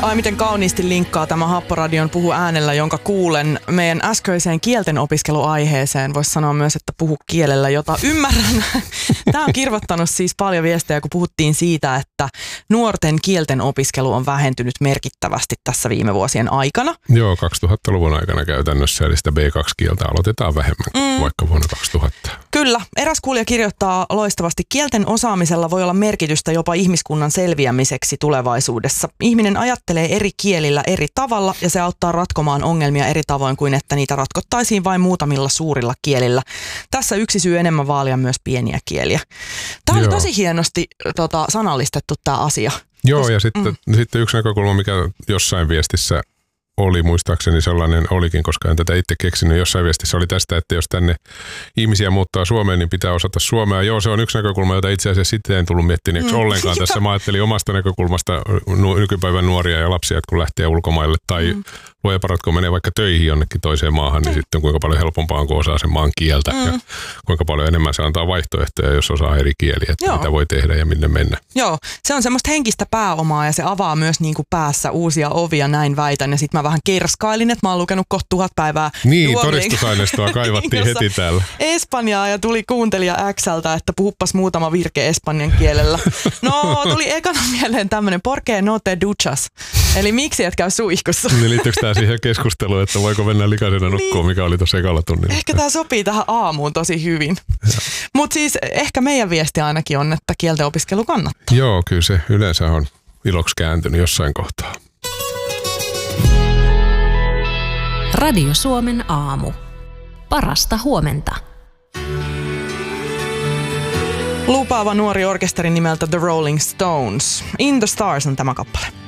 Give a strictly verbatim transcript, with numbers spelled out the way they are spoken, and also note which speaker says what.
Speaker 1: Ai miten kauniisti linkkaa tämä Happoradion Puhu äänellä, jonka kuulen meidän äskeiseen kielten opiskeluaiheeseen. Voisi sanoa myös, että puhu kielellä, jota ymmärrän. Tämä on kirvoittanut siis paljon viestejä, kun puhuttiin siitä, että nuorten kielten opiskelu on vähentynyt merkittävästi tässä viime vuosien aikana.
Speaker 2: Joo, kaksituhattaluvun aikana käytännössä, eli sitä B kaksi kieltä aloitetaan vähemmän kuin mm. vaikka vuonna kaksituhatta.
Speaker 1: Kyllä. Eräs kuulija kirjoittaa loistavasti, kielten osaamisella voi olla merkitystä jopa ihmiskunnan selviämiseksi tulevaisuudessa. Ihminen ajattelee eri kielillä eri tavalla ja se auttaa ratkomaan ongelmia eri tavoin kuin että niitä ratkottaisiin vain muutamilla suurilla kielillä. Tässä yksi syy enemmän vaalia myös pieniä kieliä. Tämä oli tosi hienosti tota, sanallistettu tämä asia.
Speaker 2: Joo, ja sitten, mm. sitten yksi näkökulma, mikä jossain viestissä oli, muistaakseni sellainen olikin, koska en tätä itse keksinyt. Jossain viestissä oli tästä, että jos tänne ihmisiä muuttaa Suomeen, niin pitää osata suomea. Joo, se on yksi näkökulma, jota itse asiassa sitten en tullut miettineeksi mm. ollenkaan. Tässä mä ajattelin omasta näkökulmasta nykypäivän nuoria ja lapsia, että kun lähtee ulkomaille tai mm. luoja parat, kun menee vaikka töihin jonnekin toiseen maahan, niin mm. sitten kuinka paljon helpompaa on, kun osaa sen maan kieltä mm. ja kuinka paljon enemmän se antaa vaihtoehtoja, jos osaa eri kieliä, että Joo. mitä voi tehdä ja minne mennä.
Speaker 1: Joo, se on semmoista henkistä pääomaa ja se avaa myös niin kuin päässä uusia ovia, näin väitän. Ja sitten mä vähän kerskailin, että mä oon lukenut kohta tuhat päivää.
Speaker 2: Niin, todistusaineistoa kaivattiin heti täällä.
Speaker 1: Espanjaa ja tuli kuuntelija Xltä, että puhuppas muutama virke espanjan kielellä. No, tuli ekana mieleen tämmönen porque no te duchas. Eli miksi et käy suihkussa?
Speaker 2: Niin liittyykö tää siihen keskusteluun, että voiko mennä likaisena nukkuun, niin. mikä oli tuossa ekalla tunnilla?
Speaker 1: Ehkä tää sopii tähän aamuun tosi hyvin. Mutta siis ehkä meidän viesti ainakin on, että kielten opiskelu kannattaa.
Speaker 2: Joo, kyllä se yleensä on iloksi kääntynyt jossain kohtaa.
Speaker 3: Radio Suomen aamu. Parasta huomenta.
Speaker 1: Lupaava nuori orkesteri nimeltä The Rolling Stones. In the Stars on tämä kappale.